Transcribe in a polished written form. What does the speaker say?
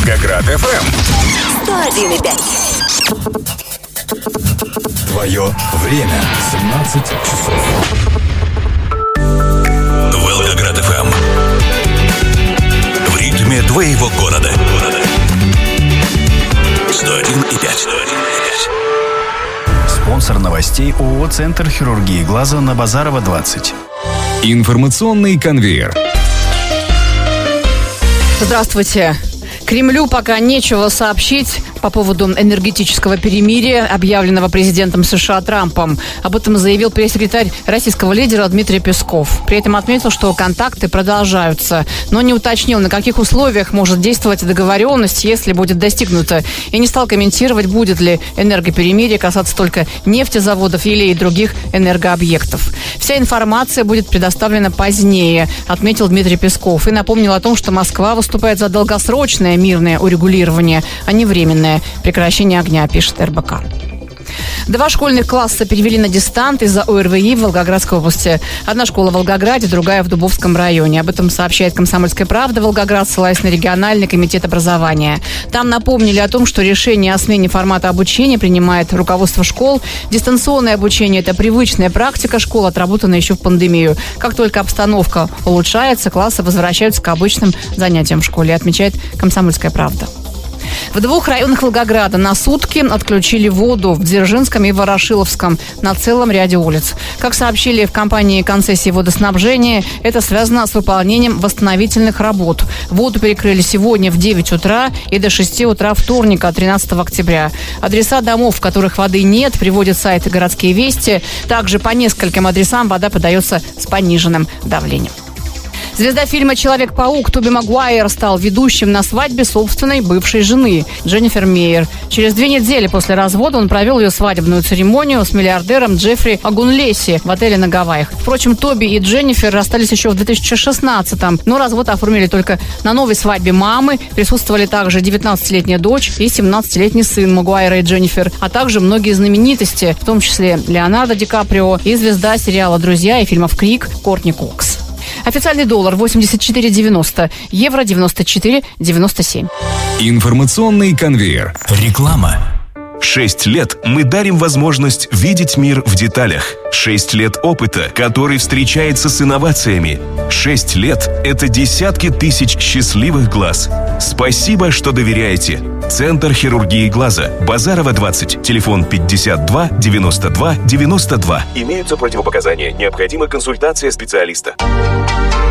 Волгоград FM 101,5. Твое время 17 часов. Волгоград FM. В ритме твоего города. 101,5. Спонсор новостей ООО «Центр хирургии глаза» на Базарова, 20. Информационный конвейер. Здравствуйте. Кремлю пока нечего сообщить по поводу энергетического перемирия, объявленного президентом США Трампом. Об этом заявил пресс-секретарь российского лидера Дмитрий Песков. При этом отметил, что контакты продолжаются, но не уточнил, на каких условиях может действовать договоренность, если будет достигнута, и не стал комментировать, будет ли энергоперемирие касаться только нефтезаводов или и других энергообъектов. Вся информация будет предоставлена позднее, отметил Дмитрий Песков, и напомнил о том, что Москва выступает за долгосрочное мирное урегулирование, а не временное прекращение огня, пишет РБК. 2 школьных класса перевели на дистант из-за ОРВИ в Волгоградской области. Одна школа в Волгограде, другая в Дубовском районе. Об этом сообщает «Комсомольская правда» Волгоград, ссылаясь на региональный комитет образования. Там напомнили о том, что решение о смене формата обучения принимает руководство школ. Дистанционное обучение – это привычная практика школ, отработанная еще в пандемию. Как только обстановка улучшается, классы возвращаются к обычным занятиям в школе, отмечает «Комсомольская правда». В 2 районах Волгограда на сутки отключили воду в Дзержинском и Ворошиловском на целом ряде улиц. Как сообщили в компании концессии водоснабжения, это связано с выполнением восстановительных работ. Воду перекрыли сегодня в 9 утра и до 6 утра вторника, 13 октября. Адреса домов, в которых воды нет, приводит сайт «Городские вести». Также по нескольким адресам вода подается с пониженным давлением. Звезда фильма «Человек-паук» Тоби Магуайр стал ведущим на свадьбе собственной бывшей жены Дженнифер Мейер. Через 2 недели после развода он провел ее свадебную церемонию с миллиардером Джеффри Агунлеси в отеле на Гавайях. Впрочем, Тоби и Дженнифер расстались еще в 2016-м, но развод оформили только на новой свадьбе мамы. Присутствовали также 19-летняя дочь и 17-летний сын Магуайра и Дженнифер, а также многие знаменитости, в том числе Леонардо Ди Каприо и звезда сериала «Друзья» и фильмов «Крик» Кортни Кокс. Официальный доллар 84,90, евро 94,97. Информационный конвейер. Реклама. 6 лет мы дарим возможность видеть мир в деталях. 6 лет опыта, который встречается с инновациями. 6 лет – это десятки тысяч счастливых глаз. Спасибо, что доверяете. Центр хирургии глаза. Базарова, 20. Телефон 52 92 92. Имеются противопоказания. Необходима консультация специалиста.